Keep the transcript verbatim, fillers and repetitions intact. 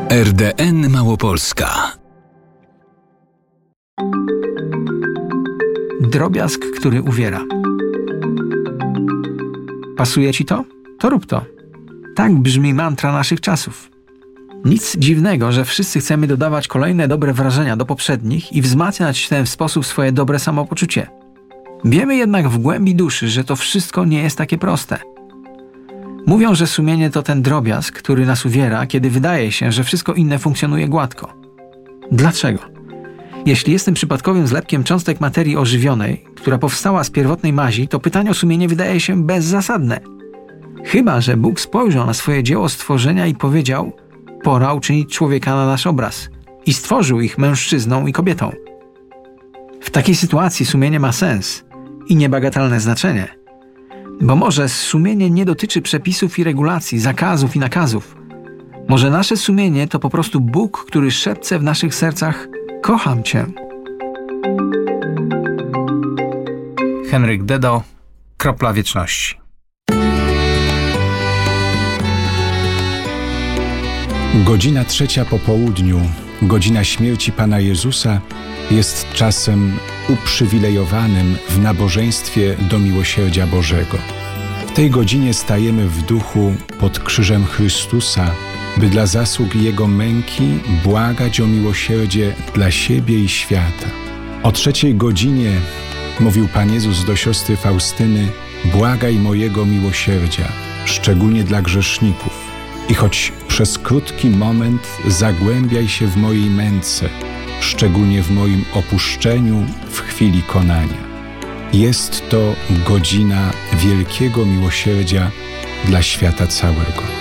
R D N Małopolska. Drobiazg, który uwiera. Pasuje ci to? To rób to. Tak brzmi mantra naszych czasów. Nic dziwnego, że wszyscy chcemy dodawać kolejne dobre wrażenia do poprzednich i wzmacniać w ten sposób swoje dobre samopoczucie. Wiemy jednak w głębi duszy, że to wszystko nie jest takie proste. Mówią, że sumienie to ten drobiazg, który nas uwiera, kiedy wydaje się, że wszystko inne funkcjonuje gładko. Dlaczego? Jeśli jestem przypadkowym zlepkiem cząstek materii ożywionej, która powstała z pierwotnej mazi, to pytanie o sumienie wydaje się bezzasadne. Chyba że Bóg spojrzał na swoje dzieło stworzenia i powiedział: pora uczynić człowieka na nasz obraz, i stworzył ich mężczyzną i kobietą. W takiej sytuacji sumienie ma sens i niebagatelne znaczenie. Bo może sumienie nie dotyczy przepisów i regulacji, zakazów i nakazów. Może nasze sumienie to po prostu Bóg, który szepce w naszych sercach: kocham Cię. Henryk Dedo, Kropla wieczności. Godzina trzecia po południu, godzina śmierci Pana Jezusa, jest czasem uprzywilejowanym w nabożeństwie do miłosierdzia Bożego. W tej godzinie stajemy w duchu pod krzyżem Chrystusa, by dla zasług Jego męki błagać o miłosierdzie dla siebie i świata. O trzeciej godzinie mówił Pan Jezus do siostry Faustyny: błagaj mojego miłosierdzia, szczególnie dla grzeszników. I choć przez krótki moment zagłębiaj się w mojej męce, szczególnie w moim opuszczeniu w chwili konania. Jest to godzina wielkiego miłosierdzia dla świata całego.